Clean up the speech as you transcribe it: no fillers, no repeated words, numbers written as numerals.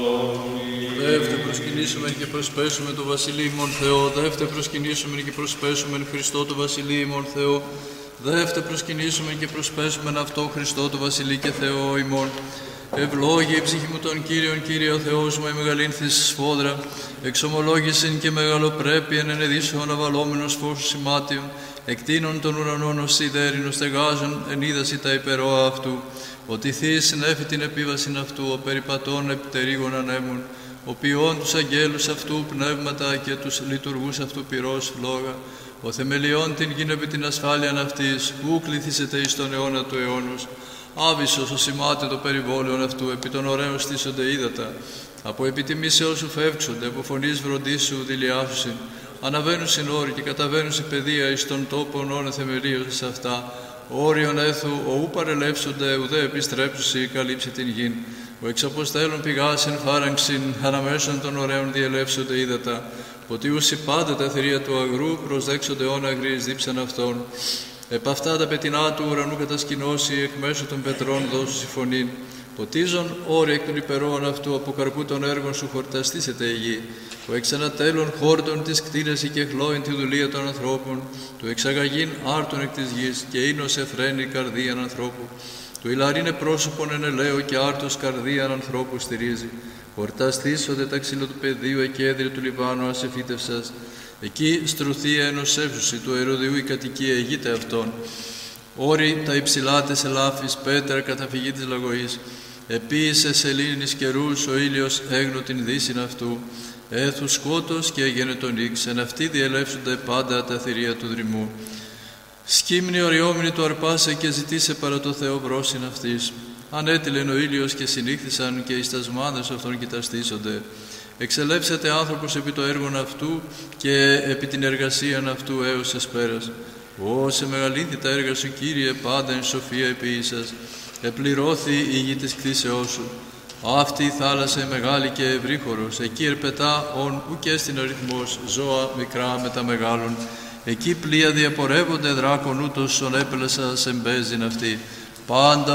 Δεύτε προσκυνήσουμε και προσπέσουμε το Βασιλείο ημών Θεό. Δεύτε προσκυνήσουμε και προσπέσουμε Χριστό το Βασιλείο ημών Θεό. Δεύτε προσκυνήσουμε και προσπέσουμε αυτό Χριστό το Βασιλείο και Θεό ημών. Ευλόγη η ψυχή μου τον Κύριον, Κύριε ο Θεός μου, η μεγαλύνθης σφόδρα, εξομολόγησιν και μεγαλοπρέπειεν εν εδίσσον αβαλόμενος φως σημάτιον, εκτείνων των ουρανών ως σιδέρινος στεγάζων, εν είδαση τα υπερόα αυτού, ότι θείς συνέφη την επίβασιν αυτού, ο περιπατών επιτερίγων ανέμων, ο ποιών τους αγγέλους αυτού πνεύματα και τους λειτουργούς αυτού πυρός φλόγα, ο θεμελιών την γην επί την ασφάλειαν αυτής, ου κληθήσετε εις τον αιώνα του αιώνος. Άβυσσος ο σημάται το περιβόλαιον αυτού, επί των ωραίων στήσονται ύδατα. Από επιτιμήσεως σου φεύξονται, από φωνής βροντής σου δηλιάσουσιν. Αναβαίνουν συν όροι και καταβαίνουν σε παιδεία εις των τόπων όν εθεμελίωσης σε αυτά. Όριον έθου, ο ου παρελεύσονται, ουδέ επιστρέψουσι, καλύψει την γην. Ο εξαποστέλων πηγάσιν φάραγξιν, αναμέσων των ωραίων διελεύσονται ύδατα. Ότι ούσι πάντα τα θηρία του αγρού, προσδέξονται όν αγρίες δίψαν αυτών. Επ' αυτά τα πετεινά του ουρανού κατασκηνώσει, εκ μέσω των πετρών δώσου φωνήν. Ποτίζον όροι εκ των υπερών αυτού, από καρπού των έργων σου χορταστήσεται η γη. Ο εξανατέλων χόρτων της κτίνεση και χλώην τη δουλεία των ανθρώπων, του εξαγαγήν άρτων εκ της γης, και ίνος εφραίνει καρδίαν ανθρώπου. Του ηλαρίνε πρόσωπον εν ελαίο και άρτος καρδίαν ανθρώπου στηρίζει. Χορταστήσονται τα ξύλο του πεδίου, εκέδρυ του Λιβάνου ασεφίτευσας. Εκεί στρουθία ενωσεύσουση του Ηρωδιού η κατοικία αιγείται αυτών. Όροι τα υψηλάτες ελάφης, πέτρα καταφυγή της λαγωής. Επίησε σελήνης καιρούς ο ήλιος έγνω την δύσιν αυτού. Έθου σκότος και έγενε τον ίξ, εν αυτοί διελεύσονται πάντα τα θηρία του δρυμού. Σκύμνη οριόμνη του αρπάσε και ζητήσε παρά το Θεό βρόσιν αυτής. Ανέτειλεν ο ήλιος και συνήχθησαν και εις τας μάνδες αυτών κοιταστήσονται. Εξελεύσεται άνθρωπος επί το έργον αυτού και επί την εργασίαν αυτού έως εσπέρας. Όσε μεγαλύνθη τα έργα σου, Κύριε, πάντα εν σοφία επίησας. Επληρώθη η γη της κτήσεώς σου. Αυτή η θάλασσα μεγάλη και ευρύχωρος, εκεί ερπετά ον ουκ στην αριθμός, ζώα μικρά με τα μεγάλων. Εκεί πλοία διαπορεύονται δράκων ούτως ον έπελεσας εμπέζειν αυτή. Πάντα